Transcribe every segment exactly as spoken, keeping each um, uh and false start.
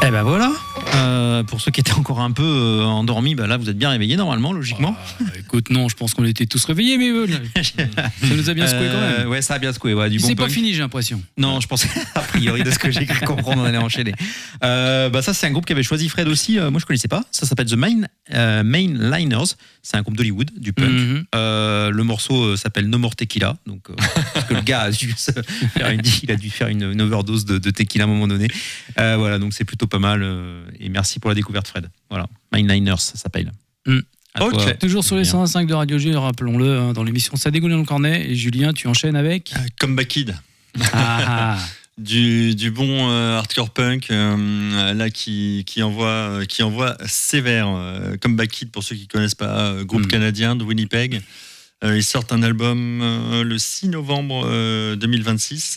Eh ben voilà. Euh, pour ceux qui étaient encore un peu euh, endormis, bah là vous êtes bien réveillés normalement, logiquement. Ah, écoute, non, je pense qu'on était tous réveillés, mais euh, ça nous a bien secoué quand même. Euh, ouais, ça a bien secoué. Ouais, du bon C'est pas punk. fini, j'ai l'impression. Non, je pensais, a priori, de ce que j'ai cru comprendre, on allait enchaîner. Euh, bah ça, c'est un groupe qui avait choisi Fred aussi. Euh, moi, je connaissais pas. Ça s'appelle The Main, euh, Mainliners. C'est un groupe d'Hollywood, du punk. Mhm. Euh, le morceau euh, s'appelle No More Tequila. Donc, euh, parce que le gars a dû, se faire une, il a dû faire une, une overdose de, de tequila à un moment donné. Euh, voilà, donc c'est plutôt pas mal. euh, et merci pour la découverte, Fred. Voilà, Mainliners, ça s'appelle. Mm. À Ok. toi. Toujours sur les Julien. cent vingt-cinq de Radio G, rappelons-le, hein, dans l'émission Ça dégoule dans le cornet. Et Julien, tu enchaînes avec Comeback Kid. ah, ah. Du, du bon euh, hardcore punk euh, là qui, qui envoie euh, qui envoie sévère. Euh, Comeback Kid, pour ceux qui connaissent pas, euh, groupe Mm. canadien de Winnipeg. Euh, ils sortent un album euh, le six novembre euh, deux mille vingt-six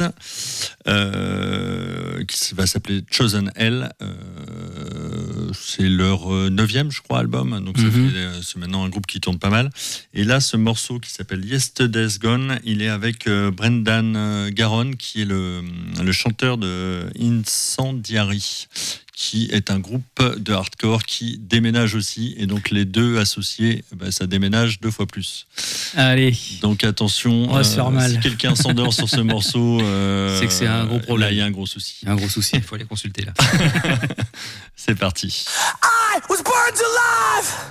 euh, qui va s'appeler Chosen Hell. Euh, c'est leur euh, neuvième, je crois, album. Donc ça Mhm. fait, euh, c'est maintenant un groupe qui tourne pas mal. Et là, ce morceau qui s'appelle Yesterday's Gone, il est avec euh, Brendan euh, Garon, qui est le, le chanteur de Incendiary, qui est un groupe de hardcore qui déménage aussi. Et donc les deux associés, bah, ça déménage deux fois plus. Allez. Donc attention, On va se faire mal. si quelqu'un s'endort sur ce morceau, euh, C'est que c'est un gros problème. Là, il y a un gros souci. Un gros souci. Il faut aller consulter là. C'est parti. I was burned alive